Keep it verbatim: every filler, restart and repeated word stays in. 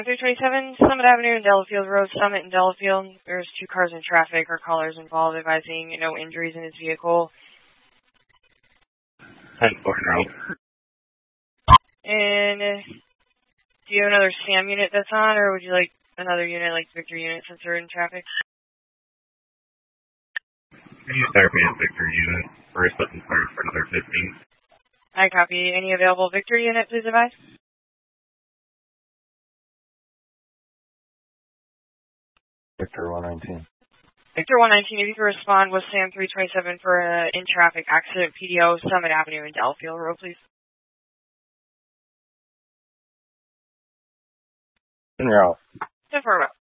three twenty-seven, Summit Avenue and Delafield Road, Summit and Delafield. There's two cars in traffic. Our callers involved, advising no injuries in his vehicle. ten four road. And uh, do you have another SAM unit that's on, or would you like another unit like Victor unit since they're in traffic? Can you start me at Victor unit? First, let me start for another fifteen. I copy. Any available Victor unit, please advise? Victor one nineteen. Victor one nineteen, if you could respond with SAM three twenty-seven for an in-traffic accident, P D O, Summit Avenue and Delafield Road, please. In route. ten four route.